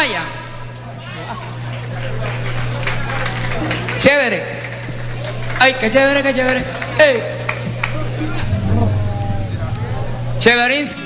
Vaya. Chévere. Ay, qué chévere, qué chévere. Ey. Chéverinsky.